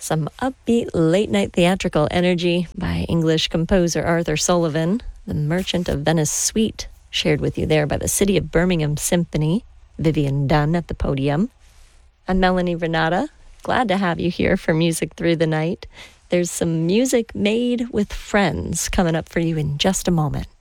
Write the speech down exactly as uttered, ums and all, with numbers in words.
Some upbeat late-night theatrical energy by English composer Arthur Sullivan. The Merchant of Venice Suite, shared with you there by the City of Birmingham Symphony. Vivian Dunn at the podium. I'm Melanie Renata. Glad to have you here for Music Through the Night. There's some music made with friends coming up for you in just a moment.